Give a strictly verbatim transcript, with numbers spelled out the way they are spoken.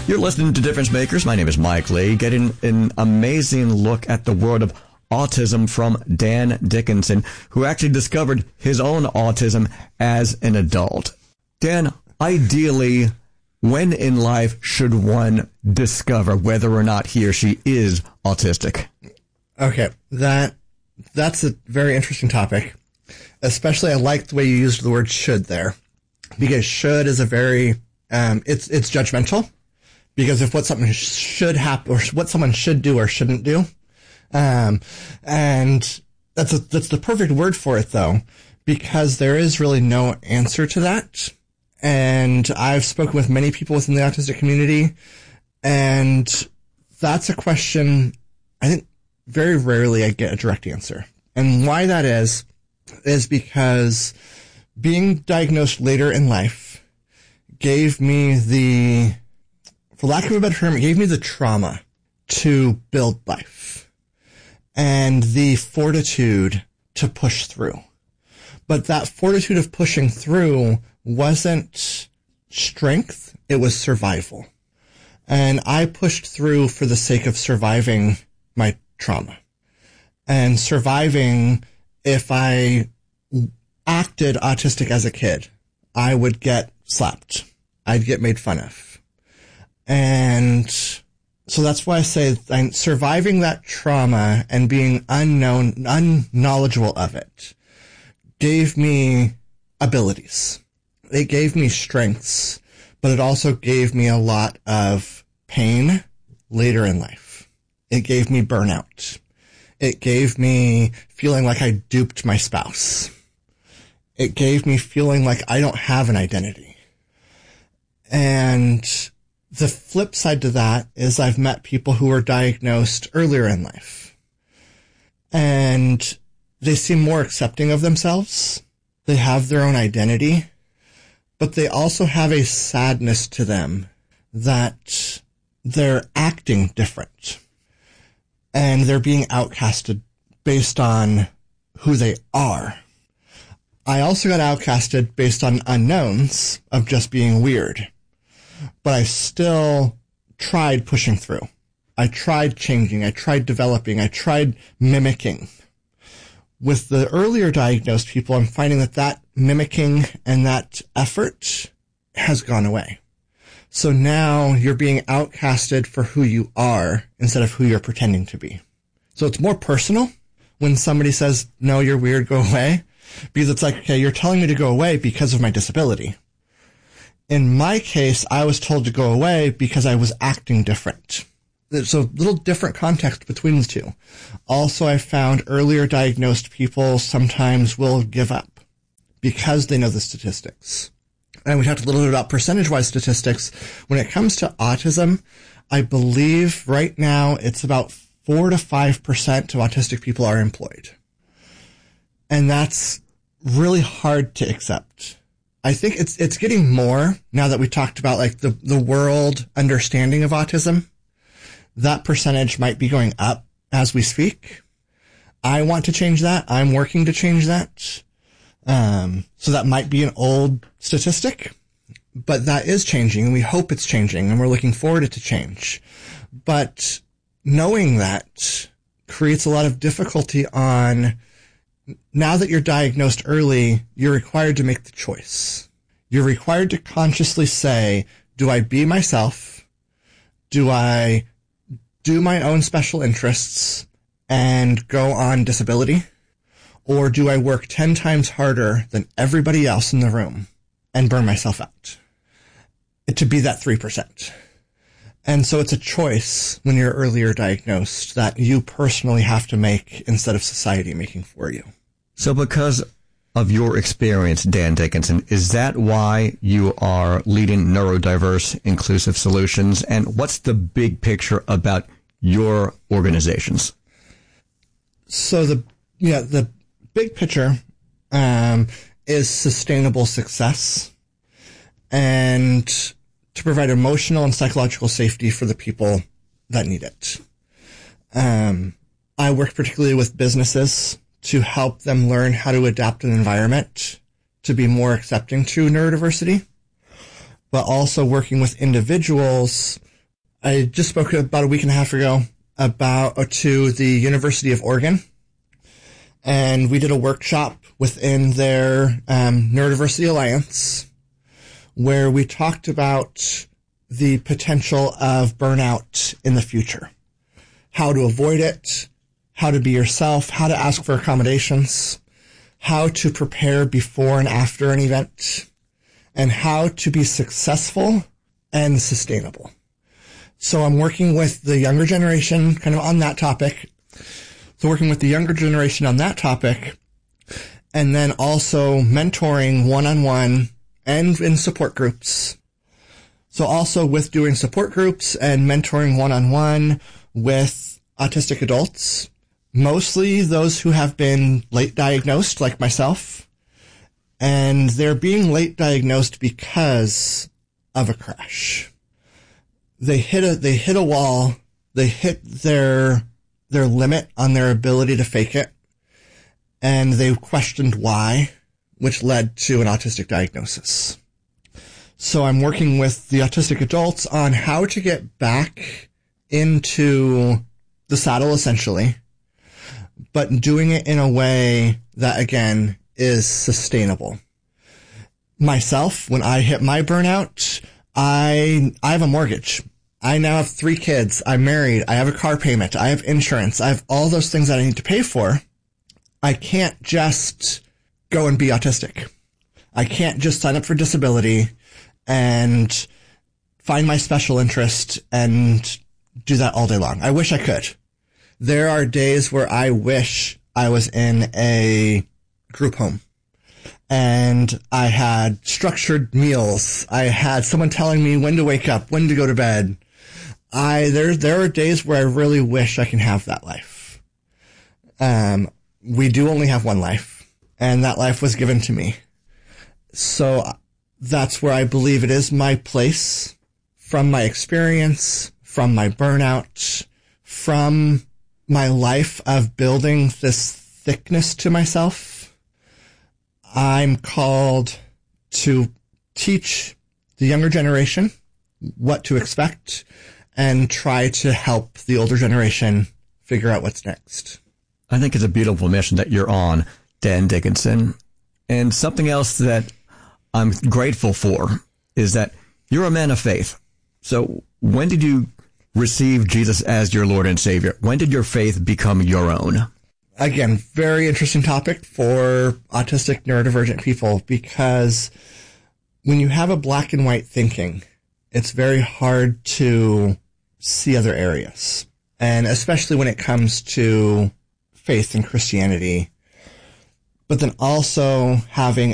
You're listening to Difference Makers. My name is Mike Lee, getting an amazing look at the world of autism from Dan Dickinson, who actually discovered his own autism as an adult. Dan, ideally, when in life should one discover whether or not he or she is autistic? Okay, that that's a very interesting topic. Especially, I like the way you used the word should there, because should is a very, um, it's it's judgmental. Because of what something should happen, or what someone should do or shouldn't do. Um, and that's a, that's the perfect word for it though, because there is really no answer to that. And I've spoken with many people within the autistic community, and that's a question I think very rarely I get a direct answer. And why that is, is because being diagnosed later in life gave me the, for lack of a better term, it gave me the trauma to build life and the fortitude to push through. But that fortitude of pushing through wasn't strength, it was survival. And I pushed through for the sake of surviving my trauma. And surviving, if I acted autistic as a kid, I would get slapped. I'd get made fun of. And so that's why I say surviving that trauma and being unknown, unknowledgeable of it gave me abilities. It gave me strengths, but it also gave me a lot of pain later in life. It gave me burnout. It gave me feeling like I duped my spouse. It gave me feeling like I don't have an identity. And the flip side to that is I've met people who were diagnosed earlier in life, and they seem more accepting of themselves. They have their own identity, but they also have a sadness to them that they're acting different and they're being outcasted based on who they are. I also got outcasted based on unknowns of just being weird. But I still tried pushing through. I tried changing. I tried developing. I tried mimicking. With the earlier diagnosed people, I'm finding that that mimicking and that effort has gone away. So now you're being outcasted for who you are instead of who you're pretending to be. So it's more personal when somebody says, no, you're weird, go away. Because it's like, okay, you're telling me to go away because of my disability. In my case, I was told to go away because I was acting different. So a little different context between the two. Also, I found earlier diagnosed people sometimes will give up because they know the statistics. And we talked a little bit about percentage-wise statistics. When it comes to autism, I believe right now it's about four to five percent of autistic people are employed. And that's really hard to accept. I think it's it's getting more now that we talked about like the, the world understanding of autism. That percentage might be going up as we speak. I want to change that. I'm working to change that. Um, so that might be an old statistic, but that is changing and we hope it's changing and we're looking forward to it to change. But knowing that creates a lot of difficulty on, now that you're diagnosed early, you're required to make the choice. You're required to consciously say, do I be myself? Do I do my own special interests and go on disability? Or do I work ten times harder than everybody else in the room and burn myself out to be that three percent? And so it's a choice when you're earlier diagnosed that you personally have to make instead of society making for you. So because of your experience, Dan Dickinson, is that why you are leading Neurodiverse Inclusive Solutions? And what's the big picture about your organizations? So the, yeah, the big picture, um, is sustainable success and to provide emotional and psychological safety for the people that need it. Um, I work particularly with businesses to help them learn how to adapt an environment to be more accepting to neurodiversity, but also working with individuals I just spoke about a week and a half ago about uh, to the University of Oregon, and we did a workshop within their um, Neurodiversity Alliance where we talked about the potential of burnout in the future, how to avoid it, how to be yourself, how to ask for accommodations, how to prepare before and after an event, and how to be successful and sustainable. So I'm working with the younger generation kind of on that topic. So working with the younger generation on that topic, and then also mentoring one-on-one and in support groups. So also with doing support groups and mentoring one-on-one with autistic adults, mostly those who have been late diagnosed, like myself, and they're being late diagnosed because of a crash. They hit a, they hit a wall, they hit their, their limit on their ability to fake it, and they questioned why, which led to an autistic diagnosis. So I'm working with the autistic adults on how to get back into the saddle, essentially, but doing it in a way that, again, is sustainable. Myself, when I hit my burnout, I, I have a mortgage. I now have three kids. I'm married. I have a car payment. I have insurance. I have all those things that I need to pay for. I can't just go and be autistic. I can't just sign up for disability and find my special interest and do that all day long. I wish I could. There are days where I wish I was in a group home and I had structured meals. I had someone telling me when to wake up, when to go to bed. I, there, there are days where I really wish I can have that life. Um, we do only have one life, and that life was given to me. So that's where I believe it is my place, from my experience, from my burnout, from my life of building this thickness to myself. I'm called to teach the younger generation what to expect and try to help the older generation figure out what's next. I think it's a beautiful mission that you're on, Dan Dickinson. And something else that I'm grateful for is that you're a man of faith. So when did you receive Jesus as your Lord and Savior? When did your faith become your own? Again, very interesting topic for autistic neurodivergent people, because when you have a black and white thinking, it's very hard to see other areas. And especially when it comes to faith and Christianity, but then also having